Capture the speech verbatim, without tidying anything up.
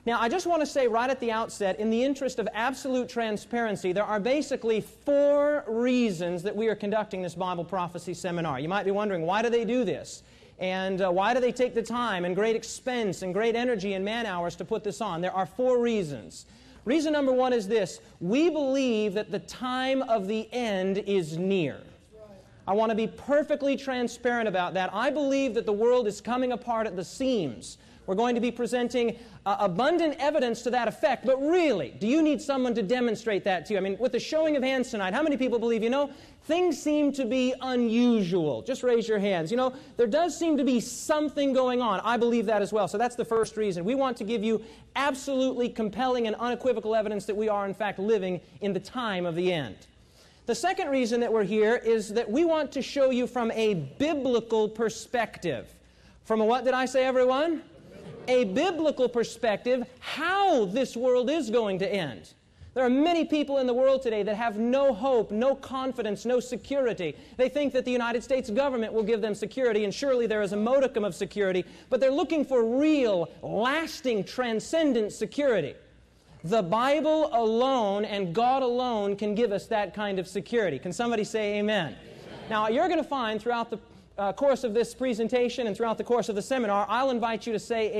Now, I just want to say right at the outset, in the interest of absolute transparency, there are basically four reasons that we are conducting this Bible prophecy seminar. You might be wondering, why do they do this? And uh, why do they take the time and great expense and great energy and man-hours to put this on? There are four reasons. Reason number one is this: we believe that the time of the end is near. I want to be perfectly transparent about that. I believe that the world is coming apart at the seams. We're going to be presenting uh, abundant evidence to that effect, but really, do you need someone to demonstrate that to you? I mean, with the showing of hands tonight, how many people believe, you know, things seem to be unusual? Just raise your hands. You know, there does seem to be something going on. I believe that as well. So that's the first reason. We want to give you absolutely compelling and unequivocal evidence that we are, in fact, living in the time of the end. The second reason that we're here is that we want to show you from a biblical perspective. From a what did I say, everyone? A biblical perspective, how this world is going to end. There are many people in the world today that have no hope, no confidence, no security. They think that the United States government will give them security, and surely there is a modicum of security, but they're looking for real, lasting, transcendent security. The Bible alone and God alone can give us that kind of security. Can somebody say amen? Amen. Now, you're going to find throughout the uh, course of this presentation and throughout the course of the seminar, I'll invite you to say